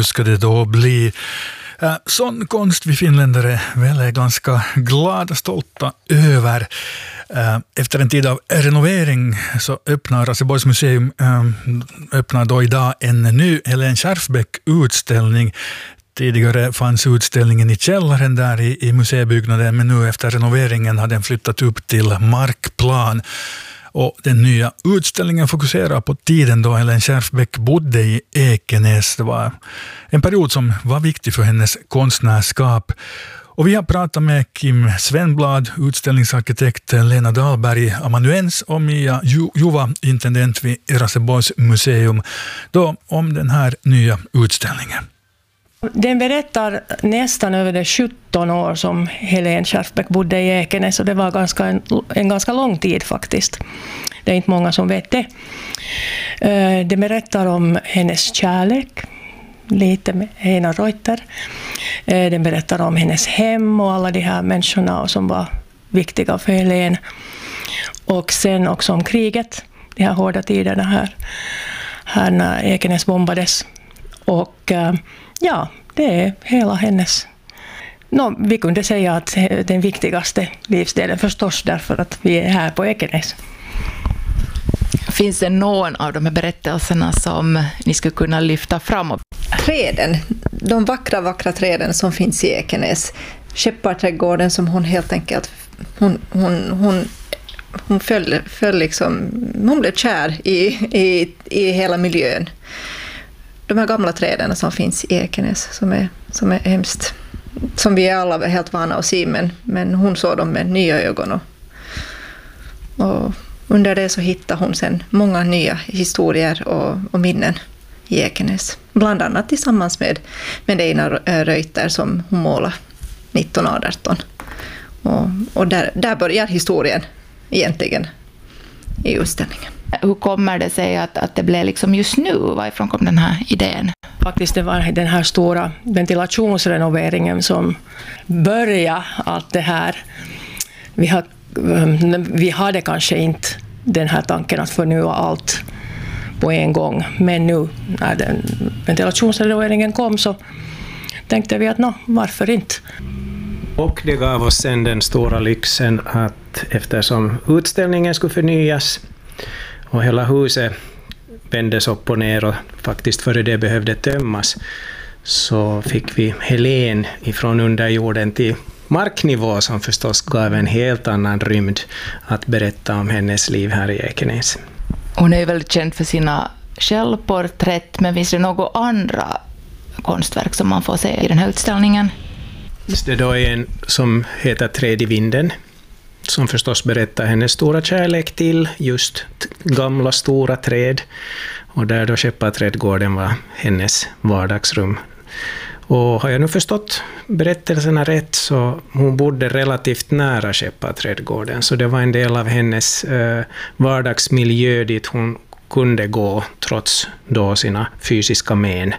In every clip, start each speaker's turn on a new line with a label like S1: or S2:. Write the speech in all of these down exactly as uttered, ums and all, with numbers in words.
S1: hur ska det då bli? Sån konst vi finländare väl är ganska glada, stolta över. Efter en tid av renovering så öppnar Raseborgs museum öppnar då idag en ny Helene Skärfbäck-utställning. Tidigare fanns utställningen i källaren där i, i museibyggnaden, men nu efter renoveringen har den flyttat upp till markplan. Och den nya utställningen fokuserar på tiden då Helene Skärfbäck bodde i Ekenäs. Det var en period som var viktig för hennes konstnärskap. Och vi har pratat med Kim Svenblad, utställningsarkitekt Lena Dahlberg, amanuens och Mia Juva, intendent vid Raseborgs museum, då om den här nya utställningen.
S2: Den berättar nästan över de sjutton år som Helene Skärfbäck bodde i Ekenäs, och det var ganska en, en ganska lång tid faktiskt. Det är inte många som vet det. Den berättar om hennes kärlek, lite med Einar Reuter. Den berättar om hennes hem och alla de här människorna som var viktiga för Helene. Och sen också om kriget, de här hårda tiderna här, här när Ekenäs bombades. Och ja, det är hela hennes... No, vi kunde säga att den viktigaste livsdelen förstås därför att vi är här på Ekenäs.
S3: Finns det någon av de här berättelserna som ni skulle kunna lyfta fram?
S4: Träden, de vackra, vackra träden som finns i Ekenäs. Skepparträdgården som hon helt enkelt... Hon, hon, hon, hon, föll, föll liksom, hon blev kär i, i, i hela miljön. De här gamla träden som finns i Ekenäs som är, som är hemskt, som vi är alla helt vana att se, men, men hon såg dem med nya ögon och, och under det så hittade hon sen många nya historier och, och minnen i Ekenäs, bland annat tillsammans med, med Einar Reuter som hon målade nitton arton, och, och där, där börjar historien egentligen i utställningen.
S3: Hur kommer det sig att, att det blev liksom just nu? Varifrån kom den här idén?
S2: Faktiskt det var den här stora ventilationsrenoveringen som började allt det här. Vi, har, vi hade kanske inte den här tanken att förnya allt på en gång. Men nu när den ventilationsrenoveringen kom så tänkte vi att no, varför inte?
S5: Och det gav oss sen den stora lyxen att eftersom utställningen skulle förnyas och hela huset vändes upp och ner och faktiskt före det behövde tömmas, så fick vi Helene ifrån underjorden till marknivå som förstås gav en helt annan rymd att berätta om hennes liv här i Ekenäs.
S3: Hon är ju väldigt känd för sina självporträtt, men finns det några andra konstverk som man får se i den här utställningen?
S5: Det då är en som heter Träd i vinden, som förstås berättar hennes stora kärlek till just gamla stora träd, och där då Skepparträdgården var hennes vardagsrum. Och har jag nu förstått berättelserna rätt så hon bodde relativt nära Skepparträdgården, så det var en del av hennes eh, vardagsmiljö dit hon kunde gå trots då sina fysiska men.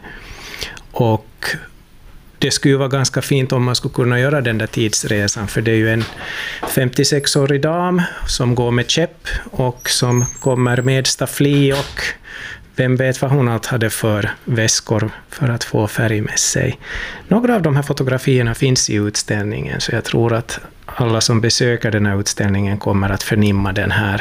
S5: Och det skulle vara ganska fint om man skulle kunna göra den där tidsresan, för det är ju en femtiosex-årig dam som går med käpp och som kommer med staffli och vem vet vad hon allt hade för väskor för att få färg med sig. Några av de här fotografierna finns i utställningen, så jag tror att alla som besöker den här utställningen kommer att förnimma den här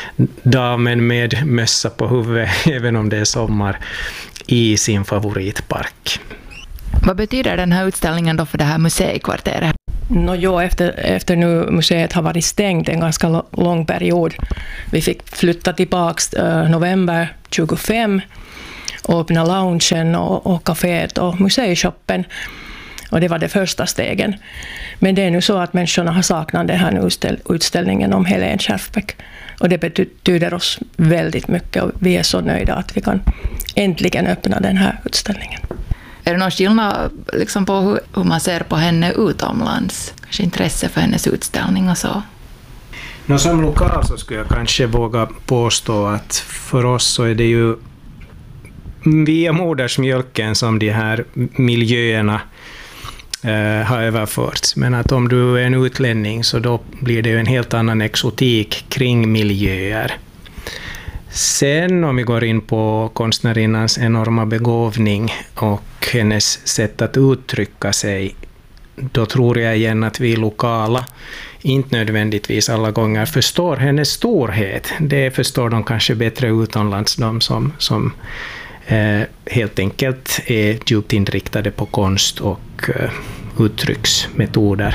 S5: damen med mössa på huvudet, även om det är sommar, i sin favoritpark.
S3: Vad betyder den här utställningen då för det här museikvarteret?
S2: No, jo, efter, efter nu museet har varit stängt en ganska lång period. Vi fick flytta tillbaka uh, november tjugofem och öppna loungen och, och kaféet och museishoppen. Och det var det första stegen. Men det är nu så att människorna har saknat den här utställ, utställningen om Helene Skärfbäck. Och det betyder oss väldigt mycket, och vi är så nöjda att vi kan äntligen öppna den här utställningen.
S3: Är det någon skillnad liksom på hur, hur man ser på henne utomlands? Kanske intresse för hennes utställning och så?
S5: Nå, som lokal så skulle jag kanske våga påstå att för oss så är det ju via modersmjölken som de här miljöerna eh, har överförts. Men att om du är en utlänning så då blir det ju en helt annan exotik kring miljöer. Sen om vi går in på konstnärinnans enorma begåvning och hennes sätt att uttrycka sig, då tror jag igen att vi lokala inte nödvändigtvis alla gånger förstår hennes storhet. Det förstår de kanske bättre utomlands, de som, som eh, helt enkelt är djupt inriktade på konst och eh, uttrycksmetoder.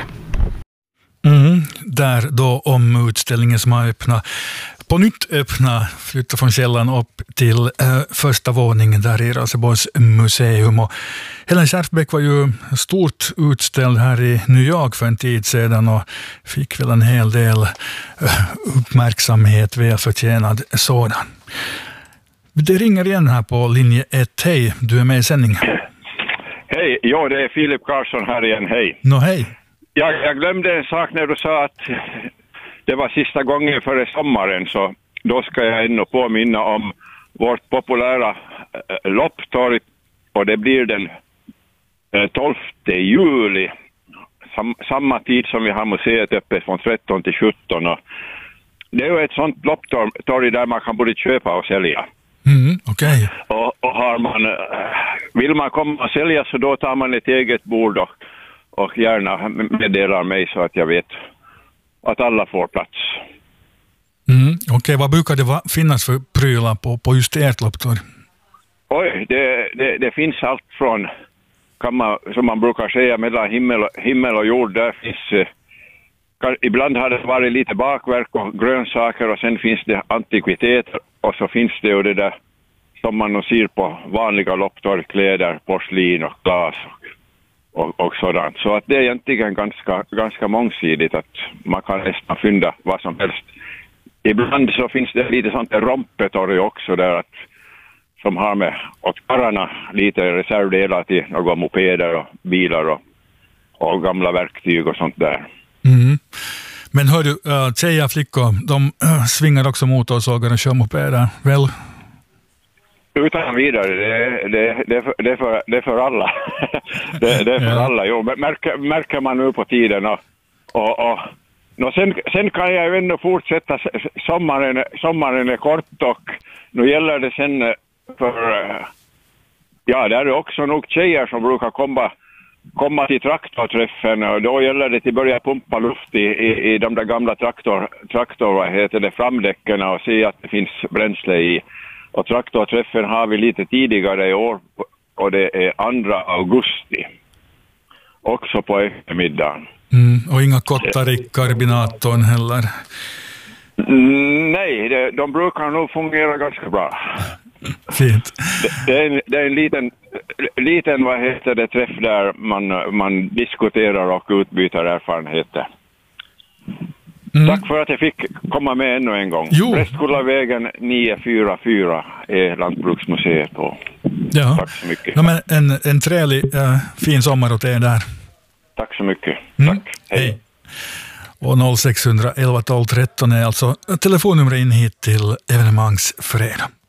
S1: Mm, där då om utställningen som har öppnat, på nytt öppna, flytta från källan upp till eh, första våningen där i Raseborgs museum. Och Helen Skärfbäck var ju stort utställd här i New York för en tid sedan och fick väl en hel del eh, uppmärksamhet, välförtjänad sådan. Det ringer igen här på linje ett. Hej, du är med i sändningen.
S6: Hej, ja, det är Filip Karlsson här igen, hej.
S1: Nå, hej.
S6: Jag, jag glömde en sak när du sa att det var sista gången före sommaren, så då ska jag ändå påminna om vårt populära äh, lopptorg, och det blir den äh, tolfte juli, sam, samma tid som vi har museet öppet från tretton till sjutton. Och det är ju ett sånt lopptorg där man kan både köpa och sälja.
S1: Mm, okej.
S6: Okay. Och, och har man, äh, vill man komma och sälja, så då tar man ett eget bord och, och gärna meddelar mig så att jag vet att alla får plats.
S1: Mm, Okej, okay. Vad brukar det va- finnas för prylar på, på just ert lopptorg?
S6: Oj, det, det, det finns allt från, kan man, som man brukar säga, mellan himmel, himmel och jord. Där finns, eh, ibland har det varit lite bakverk och grönsaker, och sen finns det antikviteter, och så finns det ju det där som man ser på vanliga lopptorg, kläder, porslin och glas och, och sådant. Så att det är egentligen ganska, ganska mångsidigt, att man kan nästan fynda vad som helst. Ibland så finns det lite sånt där rompetorg också där, att, som har med åt karlarna lite reservdelar till några mopeder och bilar och, och gamla verktyg och sånt där.
S1: Mm. Men hör du, äh, tjejer och flickor, de äh, svingar också motorsågar och kör mopeder, väl?
S6: Utan vidare, det, det, det, för, det, för, det är för alla. det, det är för ja. alla, jo. Märker, märker man nu på tiden. Och, och, och, och sen, sen kan jag ju ändå fortsätta, sommaren, sommaren är kort, och nu gäller det sen för, ja, det är också nog tjejer som brukar komma, komma till traktorträffen, och då gäller det att börja pumpa luft i, i, i de där gamla traktor, traktor, vad heter det, framdäcken, och se att det finns bränsle i. Och traktorträffen har vi lite tidigare i år, och det är andra augusti. Också på eftermiddagen.
S1: Mm, och inga kottar i karbinatorn heller?
S6: Mm, nej, det, de brukar nog fungera ganska bra.
S1: Fint.
S6: Det, det, är en, det är en liten, liten vad heter det, träff där man, man diskuterar och utbyter erfarenheter. Mm. Tack för att jag fick komma med ännu en gång. Prästkullavägen nio fyra fyra är Lantbruksmuseet på.
S1: Ja.
S6: Tack så mycket.
S1: Ja, men en, en trevlig, äh, fin sommar åt er där.
S6: Tack så mycket.
S1: Mm.
S6: Tack. Hej. Hej.
S1: Och noll sex ett ett ett tolv tretton är alltså telefonnumret in hit till evenemangsfredag.